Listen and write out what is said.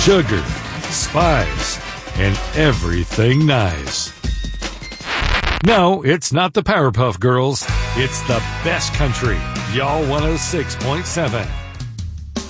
sugar, spice, and everything nice. No, it's not the Powerpuff Girls. It's the best country. Y'all 106.7.